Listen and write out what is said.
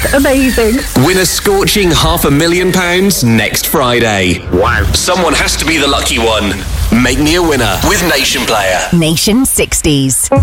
Amazing. Win a scorching £500,000 next Friday. Wow. Someone has to be the lucky one. Make me a winner with Nation Player. Nation 60s.